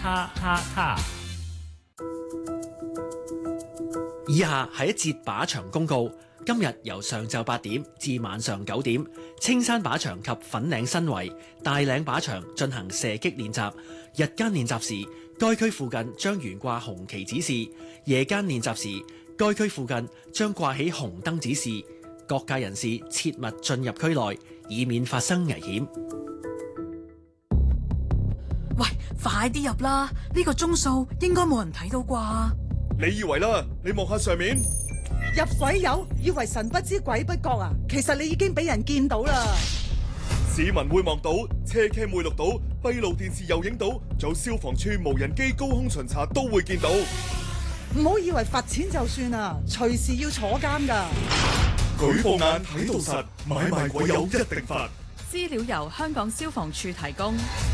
哈哈哈。 以下係一節靶場公告。今日由上晝8點至晚上9點，青山靶場及粉嶺新圍、大嶺靶場進行射擊練習。日間練習時，該區附近將懸掛紅旗指示；夜間練習時，該區附近將掛起紅燈指示。各界人士切勿進入區內，以免發生危險。 喂，快啲入啦！呢個鐘數應該冇人睇到啩？ 你以為啦？你望下上面。 入鬼友，以為神不知鬼不覺啊！其實你已經俾人見到啦。 市民會望到，車 cam 會錄到，閉路電視又影到，仲有消防處無人機高空巡查都會見到。 唔好以為罰錢就算啊，隨時要坐監㗎。 舉報眼睇到實，買賣鬼友一定罰。 資料由香港消防處提供。